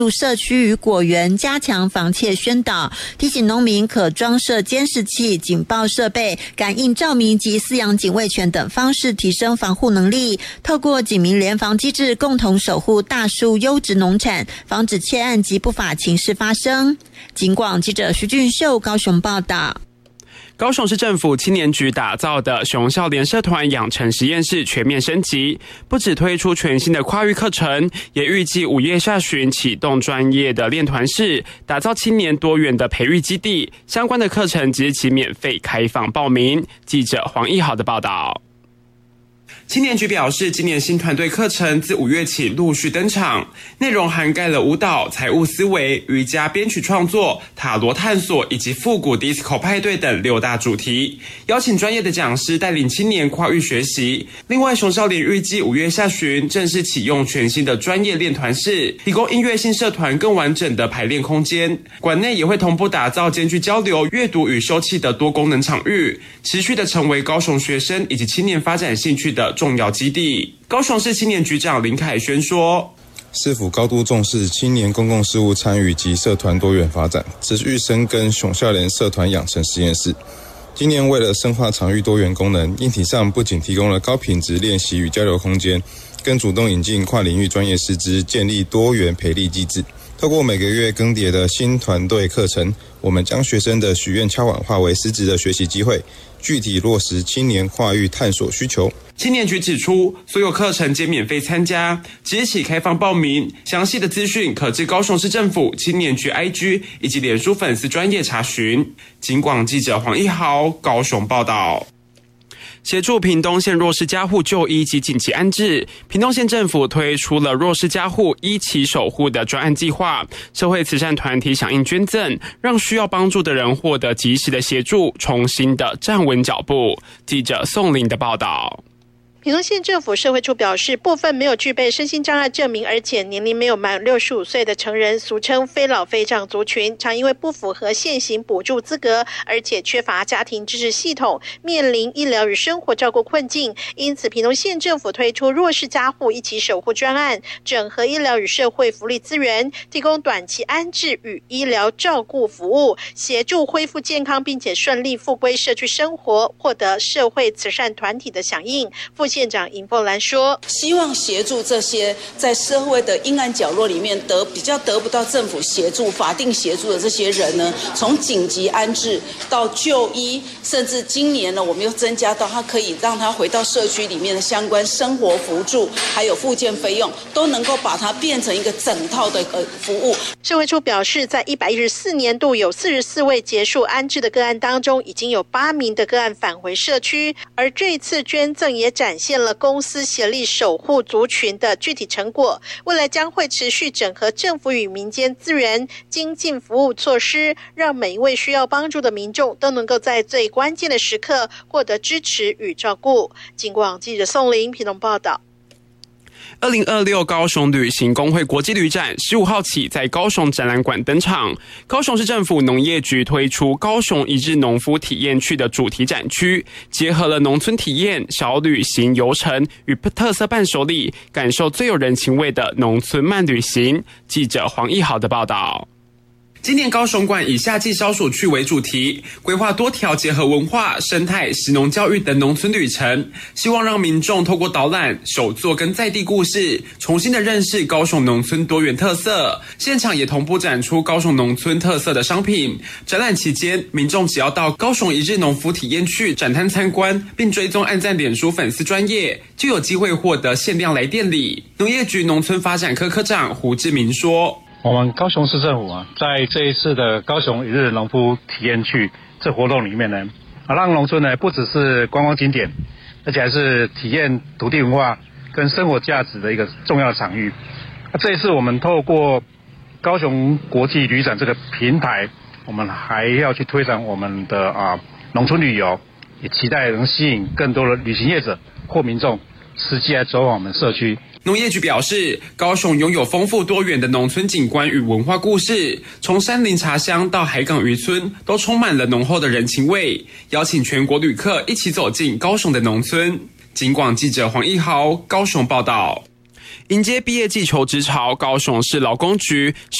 入社区与果园加强防窃宣导，提醒农民可装设监视器、警报设备、感应照明及饲养警卫犬等方式提升防护能力，透过警民联防机制，共同守护大树优质农产，防止窃案及不法情事发生。警广记者徐俊秀高雄报道。 高雄市政府青年局打造的熊少年社团养成实验室全面升级，不只推出全新的跨域课程，也预计5月下旬启动专业的练团室，打造青年多元的培育基地。相关的课程即日起免费开放报名。记者黄义豪的报道。青年局表示，今年新团队课程自5月起陆续登场，内容涵盖了舞蹈、财务思维、瑜伽编曲创作、塔罗探索以及复古 disco 派对等6大主题，邀请专业的讲师带领青年跨域学习。另外，熊少年预计5月下旬正式启用全新的专业练团室，提供音乐性社团更完整的排练空间。馆内也会同步打造兼具交流、阅读与休憩的多功能场域，持续的成为高雄学生以及青年发展兴趣的重要基地。高雄市青年局长林凯轩说， 市府高度重视青年公共事务参与及社团多元发展，持续深耕熊少年社团养成实验室。今年为了深化场域多元功能，硬体上不仅提供了高品质练习与交流空间，更主动引进跨领域专业师资，建立多元培力机制。透过每个月更迭的新团队课程，我们将学生的许愿敲碗化为实质的学习机会，具体落实青年跨域探索需求。 青年局指出，所有课程皆免费参加，即日起开放报名，详细的资讯可至高雄市政府青年局 IG 以及脸书粉丝专页查询。警广记者黄义豪高雄报道。协助屏东县弱势家户就医及紧急安置，屏东县政府推出了弱势家户一起守护的专案计划，社会慈善团体响应捐赠，让需要帮助的人获得及时的协助，重新的站稳脚步。记者宋玲的报道。 屏东县政府社会处表示，部分没有具备身心障碍证明，而且年龄没有满65岁的成人，俗称非老非障族群，常因为不符合现行补助资格，而且缺乏家庭支持系统，面临医疗与生活照顾困境。因此，屏东县政府推出弱势家户一起守护专案，整合医疗与社会福利资源，提供短期安置与医疗照顾服务，协助恢复健康并且顺利复归社区生活，获得社会慈善团体的响应。副县长尹凤兰说， 希望协助这些在社会的阴暗角落里面比较得不到政府协助、法定协助的这些人呢，从紧急安置到就医，甚至今年呢，我们又增加到他可以让他回到社区里面的相关生活扶助，还有复健费用，都能够把它变成一个整套的服务。 社会处表示，在114年度有44位结束安置的个案当中，已经有8名的个案返回社区，而这一次捐赠也展现了公私协力守护族群的具体成果。未来将会持续整合政府与民间资源，精进服务措施，让每一位需要帮助的民众都能够在最关键的时刻获得支持与照顾。警广记者宋玲屏东报道。 2026高雄旅行公会国际旅展15号起在高雄展览馆登场。高雄市政府农业局推出高雄一日农夫体验区的主题展区，结合了农村体验、小旅行游程与特色伴手礼，感受最有人情味的农村慢旅行。记者黄义豪的报道。今年高雄馆以夏季消暑区为主题，规划多条结合文化、生态、食农教育等农村旅程，希望让民众透过导览、手作跟在地故事，重新的认识高雄农村多元特色。现场也同步展出高雄农村特色的商品。展览期间，民众只要到高雄一日农夫体验区展摊参观，并追踪按赞脸书粉丝专页，就有机会获得限量来电礼。农业局农村发展科科长胡志明说， 我们高雄市政府在这一次的高雄一日农夫体验区这活动里面呢，让农村呢不只是观光景点，而且还是体验土地文化跟生活价值的一个重要场域。这一次我们透过高雄国际旅展这个平台，我们还要去推展我们的农村旅游，也期待能吸引更多的旅行业者或民众实际来走访我们社区。 农业局表示，高雄拥有丰富多元的农村景观与文化故事，从山林茶乡到海港渔村，都充满了浓厚的人情味，邀请全国旅客一起走进高雄的农村。警广记者黄义豪高雄报道。 迎接毕业季求职潮，高雄市劳工局